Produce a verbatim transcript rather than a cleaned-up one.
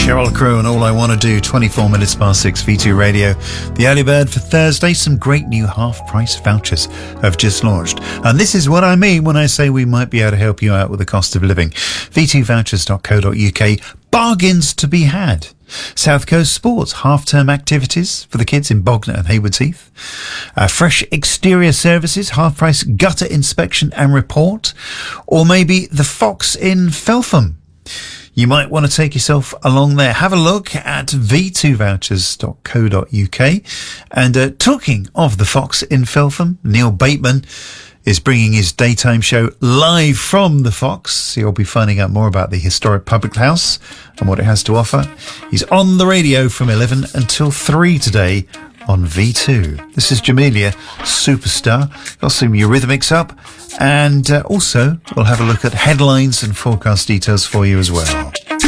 Cheryl Crow and All I Want to Do, twenty-four minutes past six, V two Radio. The early bird for Thursday, some great new half-price vouchers have just launched. And this is what I mean when I say we might be able to help you out with the cost of living. v two vouchers dot co dot uk. Bargains to be had. South Coast Sports, half-term activities for the kids in Bognor and Haywards Heath. Uh, fresh exterior services, half-price gutter inspection and report. Or maybe the Fox in Feltham. You might want to take yourself along there. Have a look at v two vouchers dot co dot uk. And uh, talking of the Fox in Feltham, Neil Bateman is bringing his daytime show live from the Fox. You'll be finding out more about the historic public house and what it has to offer. He's on the radio from eleven until three today on V two. This is Jamelia, Superstar. Got some Eurythmics up. And uh, also, we'll have a look at headlines and forecast details for you as well.